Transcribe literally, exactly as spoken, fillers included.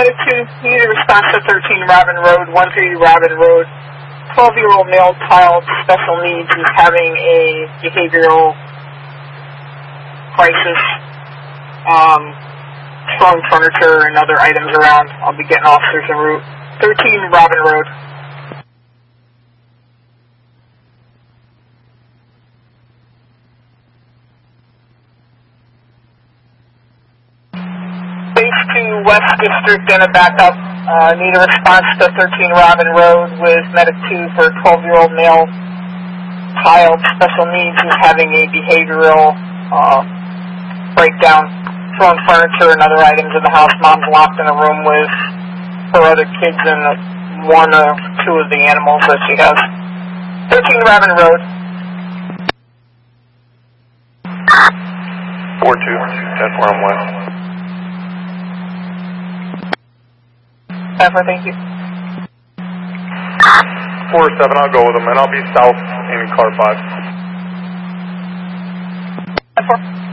Medic two, needed response to thirteen Robin Road, one thirty Robin Road. twelve-year-old male child, special needs, is having a behavioral crisis. Um, throwing furniture and other items around. I'll be getting officers en route. thirteen Robin Road. Base two West District and a backup. Uh, need a response to thirteen Robin Road with Medic two for a twelve-year-old male child, special needs, who's having a behavioral uh, breakdown, throwing furniture and other items in the house. Mom's locked in a room with her other kids and one or two of the animals that she has. thirteen Robin Road. four two, ten four, I'm west. Thank you. four seven, I'll go with them, and I'll be south in car five. ten four.